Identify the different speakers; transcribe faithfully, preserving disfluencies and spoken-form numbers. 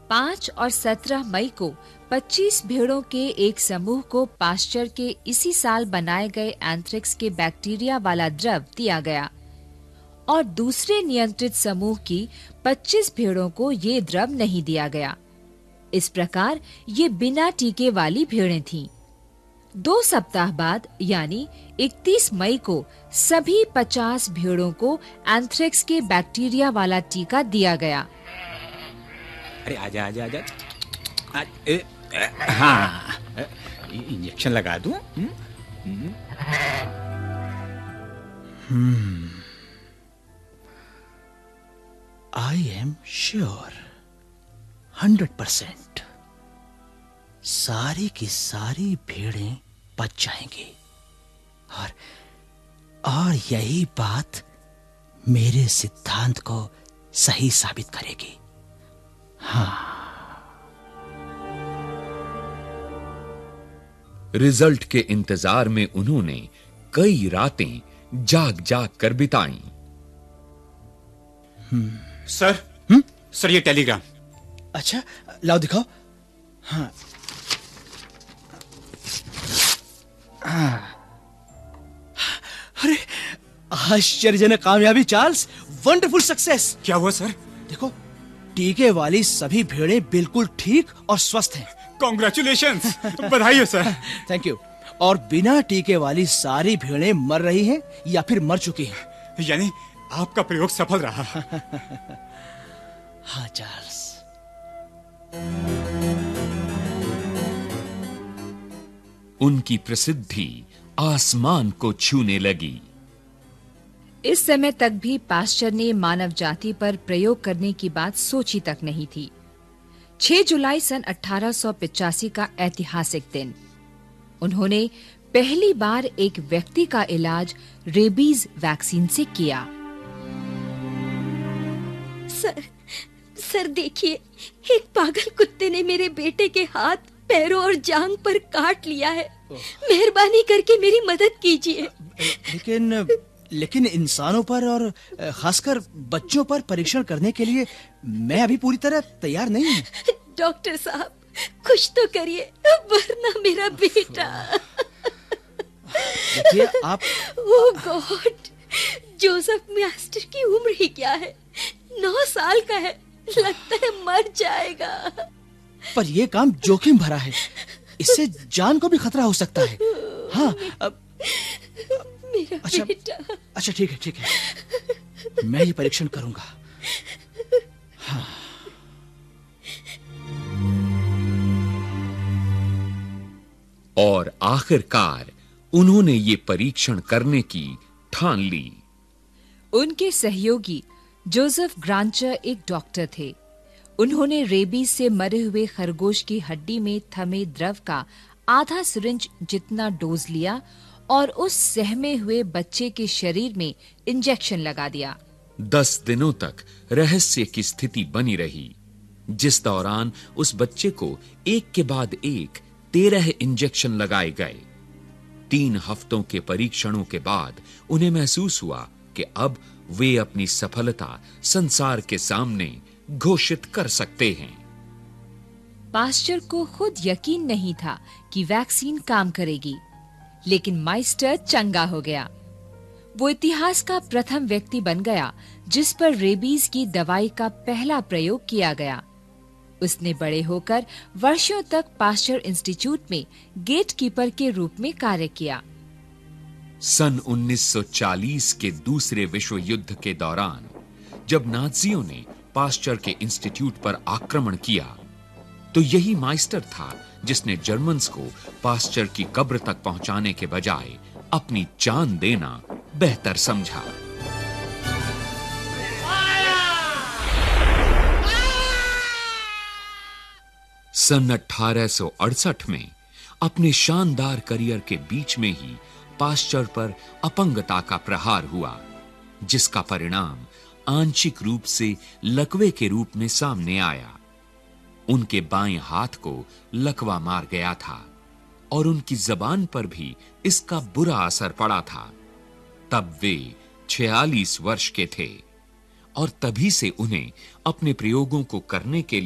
Speaker 1: पाँच और सत्रह मई को पच्चीस भेड़ों के एक समूह को पास्चर के इसी साल बनाए गए एंथ्रेक्स के बैक्टीरिया वाला द्रव दिया गया और दूसरे नियंत्रित समूह की पच्चीस भेड़ों को ये द्रव नहीं दिया गया। इस प्रकार ये बिना टीके वाली भेड़ें थीं। दो सप्ताह बाद यानी इकतीस मई को सभी पचास भेड़ों को एंथ्रेक्स के बैक्टीरिया वाला टीका दिया गया।
Speaker 2: अरे आजा आजा आजा आ, ए, ए, हाँ इंजेक्शन लगा दूं?
Speaker 3: हम्म I am sure hundred percent सारी की सारी भेड़ें बच जाएंगी और और यही बात मेरे सिद्धांत को सही साबित करेगी। हाँ।
Speaker 4: रिजल्ट के इंतजार में उन्होंने कई रातें जाग जाग कर बिताई।
Speaker 2: सर
Speaker 3: हम्म
Speaker 2: सर ये टेलीग्राम।
Speaker 3: अच्छा लाओ दिखाओ। हाँ हाँ अरे आश्चर्यजनक कामयाबी चार्ल्स, वंडरफुल सक्सेस।
Speaker 2: क्या हुआ सर?
Speaker 3: देखो टीके वाली सभी भेड़ें बिल्कुल ठीक और स्वस्थ हैं।
Speaker 2: कांग्रेचुलेशंस, बधाई हो सर।
Speaker 3: Thank you. और बिना टीके वाली सारी भेड़ें मर रही हैं या फिर मर चुकी हैं।
Speaker 2: यानी आपका प्रयोग सफल रहा।
Speaker 3: हाँ चार्ल्स।
Speaker 4: उनकी प्रसिद्धि आसमान को छूने लगी।
Speaker 1: इस समय तक भी पास्चर ने मानव जाति पर प्रयोग करने की बात सोची तक नहीं थी। छह जुलाई सन अठारह सौ पिचासी का ऐतिहासिक दिन, उन्होंने पहली बार एक व्यक्ति का इलाज रेबीज वैक्सीन से किया।
Speaker 5: सर, सर देखिए, एक पागल कुत्ते ने मेरे बेटे के हाथ, पैरों और जांघ पर काट लिया है। मेहरबानी करके मेरी मदद कीजिए।
Speaker 3: लेकिन लेकिन इंसानों पर और खासकर बच्चों पर परीक्षण करने के लिए मैं अभी पूरी तरह तैयार नहीं हूँ।
Speaker 5: डॉक्टर साहब, कुछ तो करिए, वरना मेरा बेटा।
Speaker 3: देखिए आप।
Speaker 5: ओह गॉड, जोसेफ मास्टर की उम्र ही क्या है? नौ साल का है, लगता है मर जाएगा।
Speaker 3: पर यह काम जोखिम भरा है, इससे जान को भी खतरा हो सकता है। हाँ अब,
Speaker 5: मेरा
Speaker 3: अच्छा,
Speaker 5: बेटा।
Speaker 3: अच्छा ठीक है ठीक है, मैं ये परीक्षण करूंगा। हाँ।
Speaker 4: और आखिरकार उन्होंने ये परीक्षण करने की ठान ली।
Speaker 1: उनके सहयोगी जोसेफ ग्रांचर एक डॉक्टर थे। उन्होंने रेबीज से मरे हुए खरगोश की हड्डी में थमे द्रव का आधा सिरिंज जितना डोज लिया और उस सहमे हुए बच्चे के शरीर में इंजेक्शन लगा दिया।
Speaker 4: दस दिनों तक रहस्य की स्थिति बनी रही, जिस दौरान उस बच्चे को एक के बाद एक तेरह इंजेक्शन लगाए गए। तीन हफ्तों के परीक्षणों के बाद उन्हें महसूस हुआ कि अब वे अपनी सफलता संसार के सामने घोषित कर सकते हैं।
Speaker 1: पास्चर को खुद यकीन नहीं था कि वैक्सीन काम करेगी, लेकिन माइस्टर चंगा हो गया। वो इतिहास का प्रथम व्यक्ति बन गया जिस पर रेबीज की दवाई का पहला प्रयोग किया गया। उसने बड़े होकर वर्षों तक पास्चर इंस्टीट्यूट में गेटकीपर के रूप में कार्य किया।
Speaker 4: सन उन्नीस सौ चालीस के दूसरे विश्व युद्ध के दौरान जब नाज़ियों ने पास्चर के इंस्टीट्यूट पर आक्रमण किया, तो यही माइस्टर था जिसने जर्मन्स को पास्चर की कब्र तक पहुंचाने के बजाय अपनी जान देना बेहतर समझा। सन अठारह सौ अड़सठ में अपने शानदार करियर के बीच में ही पास्चर पर अपंगता का प्रहार हुआ, जिसका परिणाम आंशिक रूप से लकवे के रूप में सामने आया। उनके बाएं हाथ को लकवा मार गया था और उनकी जबान पर भी इसका बुरा असर पड़ा था। तब वे छियालीस वर्ष के थे और तभी से उन्हें अपने प्रयोगों को करने के